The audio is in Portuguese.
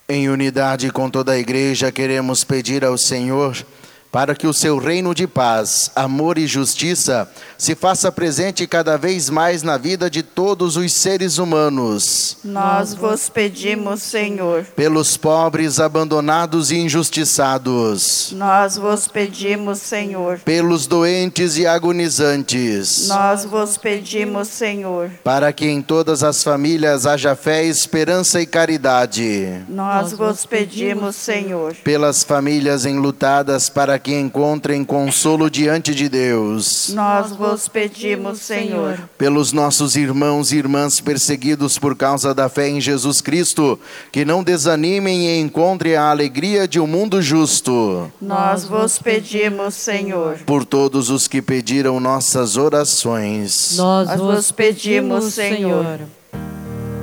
Em unidade com toda a Igreja, queremos pedir ao Senhor para que o seu reino de paz, amor e justiça se faça presente cada vez mais na vida de todos os seres humanos. Nós vos pedimos, Senhor. Pelos pobres, abandonados e injustiçados. Nós vos pedimos, Senhor. Pelos doentes e agonizantes. Nós vos pedimos, Senhor. Para que em todas as famílias haja fé, esperança e caridade. Nós vos pedimos, Senhor. Pelas famílias enlutadas, para que encontrem consolo diante de Deus. Nós vos pedimos, Senhor. Pelos nossos irmãos e irmãs perseguidos por causa da fé em Jesus Cristo, que não desanimem e encontrem a alegria de um mundo justo. Nós vos pedimos, Senhor. Por todos os que pediram nossas orações. Nós vos pedimos, Senhor.